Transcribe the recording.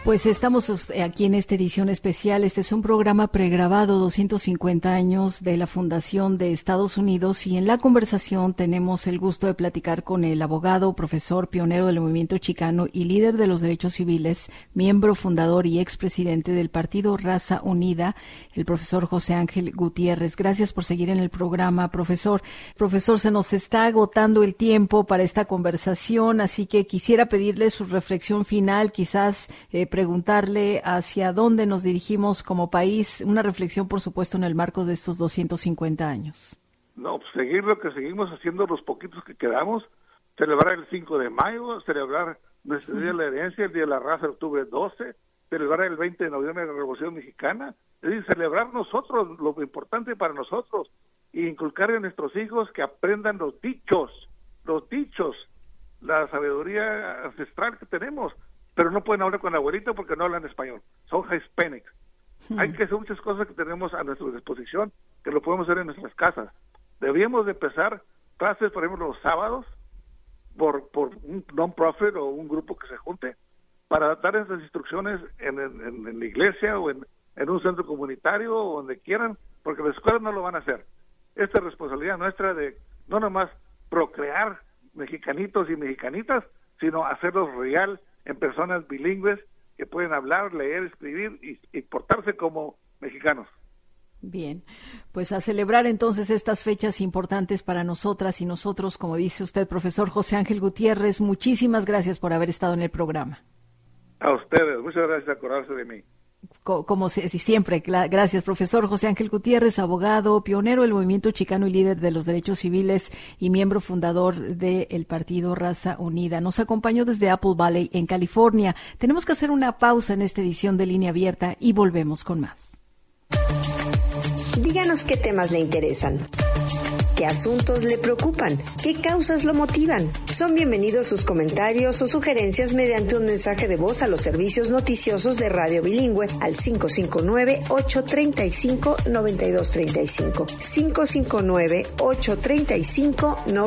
Pues estamos aquí en esta edición especial. Este es un programa pregrabado, 250 años de la fundación de Estados Unidos, y en la conversación tenemos el gusto de platicar con el abogado, profesor, pionero del movimiento chicano y líder de los derechos civiles, miembro fundador y expresidente del Partido Raza Unida, el profesor José Ángel Gutiérrez. Gracias por seguir en el programa, profesor. Profesor, se nos está agotando el tiempo para esta conversación, así que quisiera pedirle su reflexión final, quizás preguntarle hacia dónde nos dirigimos como país, una reflexión, por supuesto, en el marco de estos 250 años. No, pues seguir lo que seguimos haciendo los poquitos que quedamos, celebrar el 5 de mayo, celebrar nuestro Día de la Herencia, el Día de la Raza, octubre 12, celebrar el 20 de noviembre la Revolución Mexicana, es decir, celebrar nosotros, lo importante para nosotros, e inculcar en nuestros hijos que aprendan los dichos, la sabiduría ancestral que tenemos, pero no pueden hablar con la abuelita porque no hablan español, son hispanics. Hay que hacer muchas cosas que tenemos a nuestra disposición, que lo podemos hacer en nuestras casas. Debíamos de empezar clases, por ejemplo, los sábados, por un non-profit o un grupo que se junte, para dar esas instrucciones en la iglesia o en un centro comunitario o donde quieran, porque las escuelas no lo van a hacer. Esta es responsabilidad nuestra de no nomás procrear mexicanitos y mexicanitas, sino hacerlos real en personas bilingües que pueden hablar, leer, escribir y portarse como mexicanos. Bien, pues a celebrar entonces estas fechas importantes para nosotras y nosotros, como dice usted, profesor José Ángel Gutiérrez. Muchísimas gracias por haber estado en el programa. A ustedes, muchas gracias por acordarse de mí. Como siempre, gracias, profesor José Ángel Gutiérrez, abogado, pionero del movimiento chicano y líder de los derechos civiles y miembro fundador del Partido Raza Unida. Nos acompañó desde Apple Valley, en California. Tenemos que hacer una pausa en esta edición de Línea Abierta y volvemos con más. Díganos qué temas le interesan. ¿Qué asuntos le preocupan? ¿Qué causas lo motivan? Son bienvenidos sus comentarios o sugerencias mediante un mensaje de voz a los servicios noticiosos de Radio Bilingüe al 559-835-9235. 559-835-9235.